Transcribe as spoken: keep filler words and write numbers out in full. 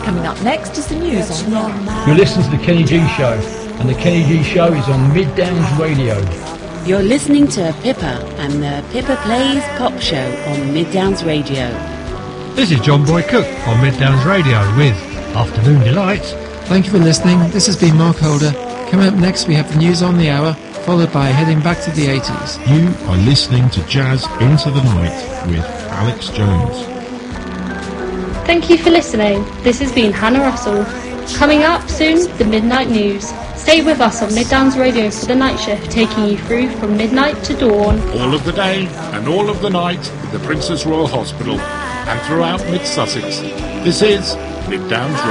Coming up next is the news on the hour. You're listening to the Kenny G Show, and the Kenny G Show is on Mid Downs Radio. You're listening to Pippa and the Pippa Plays Pop Show on Mid Downs Radio. This is John Boy Cook on Mid Downs Radio with Afternoon Delights. Thank you for listening. This has been Mark Holder. Coming up next we have the news on the hour, followed by heading back to the eighties. You are listening to Jazz Into the Night with Alex Jones. Thank you for listening. This has been Hannah Russell. Coming up soon, the Midnight News. Stay with us on Mid Downs Radio for the night shift, taking you through from midnight to dawn. All of the day and all of the night at the Princess Royal Hospital and throughout Mid Sussex. This is Mid Downs Radio.